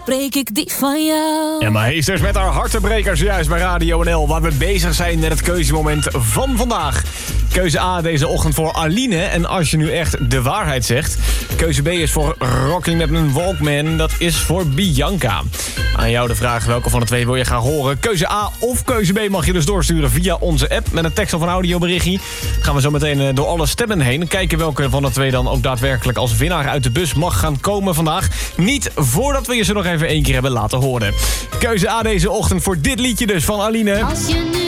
breek ik die van jou. En Meesters met haar hartebrekers juist bij Radio NL... waar we bezig zijn met het keuzemoment van vandaag. Keuze A deze ochtend voor Aline. En als je nu echt de waarheid zegt... Keuze B is voor Rocking met een Walkman. Dat is voor Bianca. Aan jou de vraag welke van de twee wil je gaan horen. Keuze A of keuze B mag je dus doorsturen via onze app... met een tekst of een audioberichtje. Gaan we zo meteen door alle stemmen heen. Kijken welke van de twee dan ook daadwerkelijk als winnaar uit de bus mag gaan komen vandaag. Niet voordat we je ze nog even één keer hebben laten horen. Keuze A deze ochtend voor dit liedje dus van Aline.